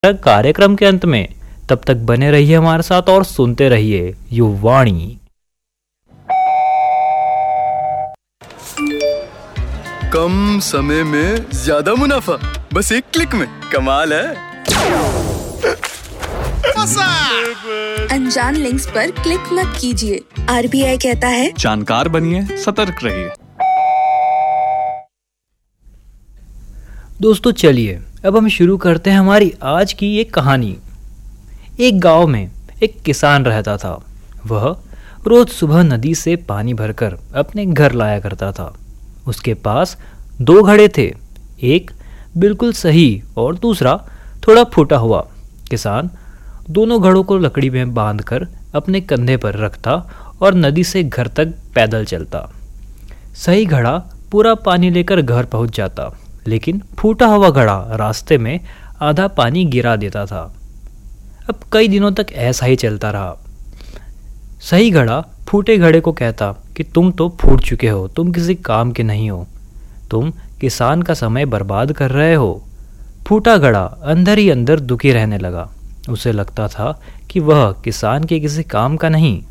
कार्यक्रम के अंत में। तब तक बने रहिए हमारे साथ और सुनते रहिए युवाणी। कम समय में ज्यादा मुनाफा, बस एक क्लिक में। कमाल है। अनजान लिंक्स पर क्लिक मत कीजिए। RBI कहता है जानकार बनिए, सतर्क रहिए। दोस्तों चलिए अब हम शुरू करते हैं हमारी आज की एक कहानी। एक गांव में एक किसान रहता था। वह रोज सुबह नदी से पानी भरकर अपने घर लाया करता था। उसके पास 2 घड़े थे, एक बिल्कुल सही और दूसरा थोड़ा फूटा हुआ। किसान दोनों घड़ों को लकड़ी में बांधकर अपने कंधे पर रखता और नदी से घर तक पैदल चलता। सही घड़ा पूरा पानी लेकर घर पहुंच जाता, लेकिन फूटा हुआ घड़ा रास्ते में आधा पानी गिरा देता था। अब कई दिनों तक ऐसा ही चलता रहा। सही घड़ा फूटे घड़े को कहता कि तुम तो फूट चुके हो, तुम किसी काम के नहीं हो, तुम किसान का समय बर्बाद कर रहे हो। फूटा घड़ा अंदर ही अंदर दुखी रहने लगा। उसे लगता था कि वह किसान के किसी काम का नहीं।